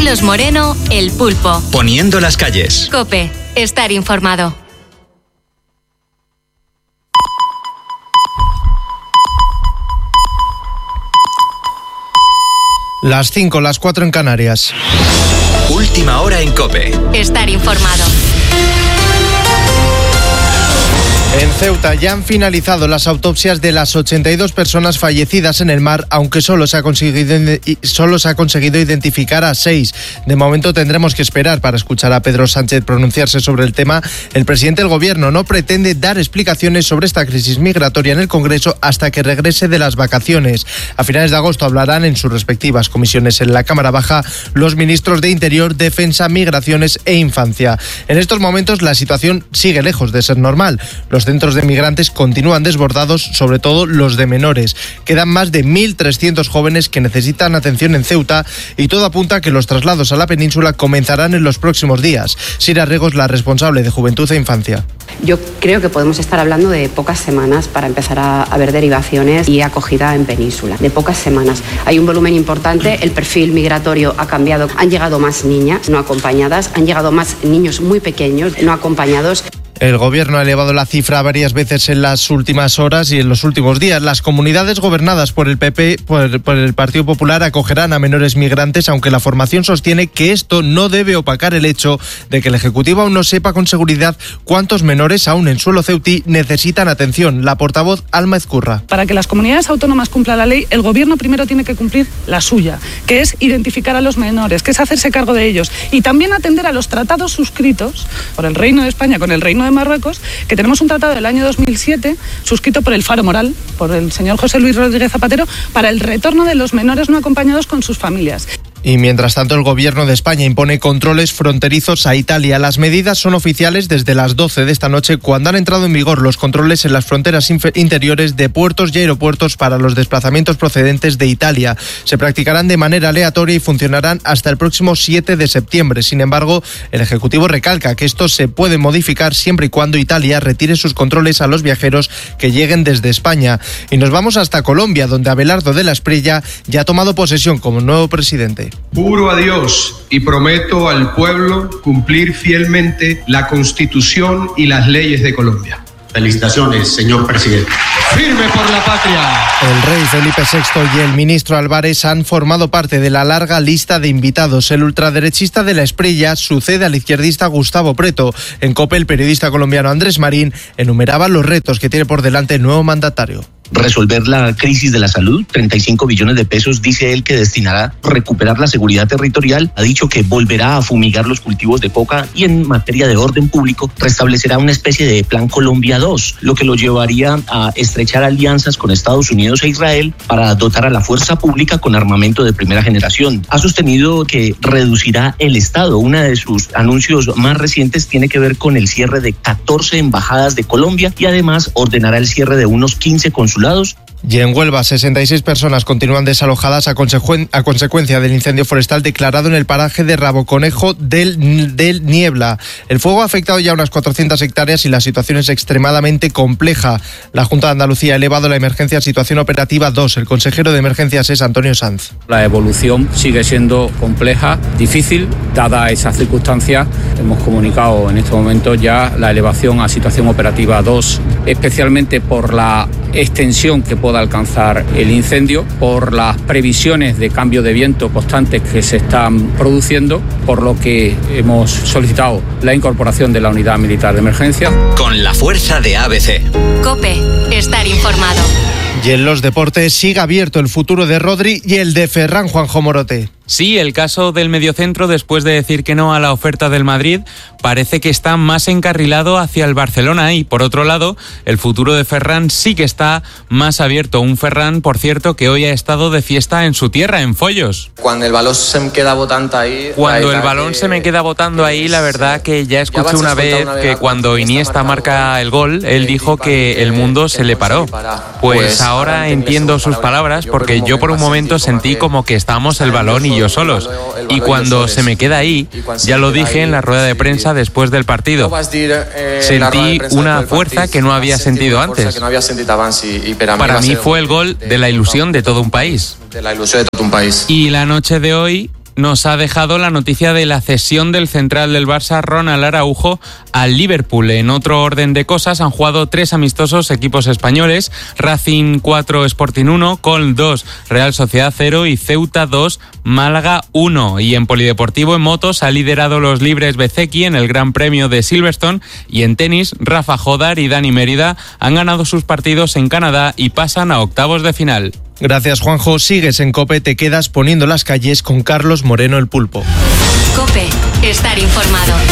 Carlos Moreno, El Pulpo. Poniendo las calles. COPE. Estar informado. Las 5, las 4 en Canarias. Última hora en COPE. Estar informado. En Ceuta ya han finalizado las autopsias de las 82 personas fallecidas en el mar, aunque solo se ha conseguido identificar a 6. De momento tendremos que esperar para escuchar a Pedro Sánchez pronunciarse sobre el tema. El presidente del Gobierno no pretende dar explicaciones sobre esta crisis migratoria en el Congreso hasta que regrese de las vacaciones. A finales de agosto hablarán en sus respectivas comisiones en la Cámara Baja los ministros de Interior, Defensa, Migraciones e Infancia. En estos momentos la situación sigue lejos de ser normal. Los centros de migrantes continúan desbordados, sobre todo los de menores. Quedan más de 1.300 jóvenes que necesitan atención en Ceuta y todo apunta a que los traslados a la península comenzarán en los próximos días. Sira Regos, la responsable de Juventud e Infancia. Yo creo que podemos estar hablando de pocas semanas para empezar a ver derivaciones y acogida en península. De pocas semanas. Hay un volumen importante, el perfil migratorio ha cambiado. Han llegado más niñas no acompañadas, han llegado más niños muy pequeños no acompañados. El Gobierno ha elevado la cifra varias veces en las últimas horas y en los últimos días. Las comunidades gobernadas por el PP, por el Partido Popular, acogerán a menores migrantes, aunque la formación sostiene que esto no debe opacar el hecho de que el Ejecutivo aún no sepa con seguridad cuántos menores aún en suelo ceutí necesitan atención. La portavoz Alma Ezcurra. Para que las comunidades autónomas cumplan la ley, el Gobierno primero tiene que cumplir la suya, que es identificar a los menores, que es hacerse cargo de ellos y también atender a los tratados suscritos por el Reino de España con el Reino de Marruecos, que tenemos un tratado del año 2007 suscrito por el Faro Moral, por el señor José Luis Rodríguez Zapatero, para el retorno de los menores no acompañados con sus familias. Y mientras tanto, el Gobierno de España impone controles fronterizos a Italia. Las medidas son oficiales desde las 12 de esta noche, cuando han entrado en vigor los controles en las fronteras interiores de puertos y aeropuertos para los desplazamientos procedentes de Italia. Se practicarán de manera aleatoria y funcionarán hasta el próximo 7 de septiembre. Sin embargo, el Ejecutivo recalca que esto se puede modificar siempre y cuando Italia retire sus controles a los viajeros que lleguen desde España. Y nos vamos hasta Colombia, donde Abelardo de la Espriella ya ha tomado posesión como nuevo presidente. Juro a Dios y prometo al pueblo cumplir fielmente la Constitución y las leyes de Colombia. Felicitaciones, señor presidente. ¡Firme por la patria! El rey Felipe VI y el ministro Álvarez han formado parte de la larga lista de invitados. El ultraderechista de la Espriella sucede al izquierdista Gustavo Preto. En COPE, el periodista colombiano Andrés Marín enumeraba los retos que tiene por delante el nuevo mandatario. Resolver la crisis de la salud, 35 billones de pesos, dice él que destinará a recuperar la seguridad territorial, ha dicho que volverá a fumigar los cultivos de coca y en materia de orden público restablecerá una especie de Plan Colombia 2, lo que lo llevaría a estrechar alianzas con Estados Unidos e Israel para dotar a la fuerza pública con armamento de primera generación. Ha sostenido que reducirá el Estado. Uno de sus anuncios más recientes tiene que ver con el cierre de 14 embajadas de Colombia y además ordenará el cierre de unos 15 consulados. Y en Huelva, 66 personas continúan desalojadas a consecuencia del incendio forestal declarado en el paraje de Raboconejo del Niebla. El fuego ha afectado ya unas 400 hectáreas y la situación es extremadamente compleja. La Junta de Andalucía ha elevado la emergencia a situación operativa 2. El consejero de emergencias es Antonio Sanz. La evolución sigue siendo compleja, difícil, dada esa circunstancia. Hemos comunicado en este momento ya la elevación a situación operativa 2, especialmente por la extensión que pueda alcanzar el incendio, por las previsiones de cambio de viento constantes que se están produciendo, por lo que hemos solicitado la incorporación de la unidad militar de emergencia. Con la fuerza de ABC. COPE. Estar informado. Y en los deportes sigue abierto el futuro de Rodri y el de Ferran, Juanjo Morote. Sí, el caso del mediocentro, después de decir que no a la oferta del Madrid, parece que está más encarrilado hacia el Barcelona y, por otro lado, el futuro de Ferran sí que está más abierto. Un Ferran, por cierto, que hoy ha estado de fiesta en su tierra, en Foios. Cuando el balón se me queda botando ahí... Cuando el balón se me queda botando ahí, la verdad que ya escuché una vez que cuando Iniesta marca el gol, él dijo que el mundo se le paró. Pues ahora entiendo sus palabras, porque yo por un momento sentí como que estábamos el balón y yo solos. Y cuando se me queda ahí, ya lo dije en la rueda de prensa después del partido, sentí una fuerza que no había sentido antes. Para mí fue el gol de la ilusión de todo un país. Y la noche de hoy nos ha dejado la noticia de la cesión del central del Barça, Ronald Araujo, al Liverpool. En otro orden de cosas, han jugado 3 amistosos equipos españoles: Racing 4, Sporting 1, Colm 2, Real Sociedad 0 y Ceuta 2, Málaga 1. Y en polideportivo, en motos, ha liderado los libres Bezzecchi en el Gran Premio de Silverstone, y en tenis, Rafa Jodar y Dani Mérida han ganado sus partidos en Canadá y pasan a octavos de final. Gracias, Juanjo. Sigues en COPE, te quedas poniendo las calles con Carlos Moreno, el Pulpo. COPE, estar informado.